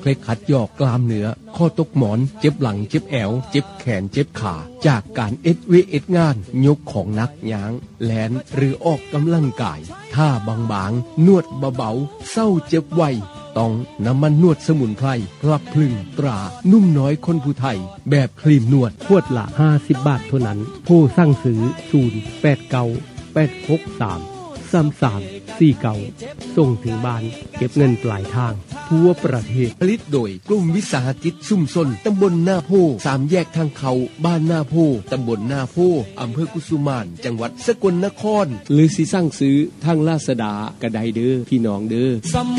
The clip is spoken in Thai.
เคล็ดขัดยอกกล้ามเนื้อข้อตกหมอนเจ็บหลังเจ็บแอวเจ็บแขนเจ็บขาจากการเอ็ดงานยกของหนักย้างแลนหรือออกกำลังกายท่าบางๆนวดเบาๆเศร้าเจ็บไวต้องน้ำมันนวดสมุนไพรพลับพลึงตรานุ่มน้อยคนผู้ไทยแบบครีมนวดขวดละ50 บาทเท่านั้นผู้สั่งซื้อ089-863-3349ส่งถึงบ้านเก็บเงินปลายทางทั่วประเทศผลิตโดยกลุ่มวิสาหกิจชุมชนตำบลนาโพ3แยกทางเขาบ้านนาโพตำบลนาโพอำเภอกุสุมานจังหวัดสกลนครหรือสิสั่งซื้อทางลาซาด้าก็ได้เด้อพี่น้องเด้อ